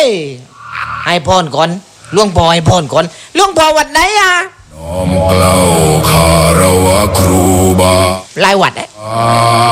ให้พรก่อนหลวงพ่อให้พรก่อนหลวงพ่อวัดไหนอ่ะน้อมเกล้าคารวะครูบารายวัด